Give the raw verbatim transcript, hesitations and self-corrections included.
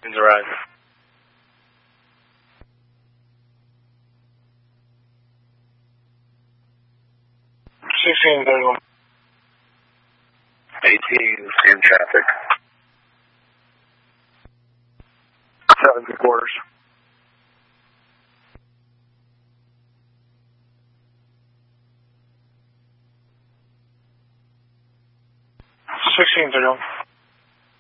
In the rise. sixteen thirty-one. eighteen in traffic. Seven three quarters. sixteen thirty-one.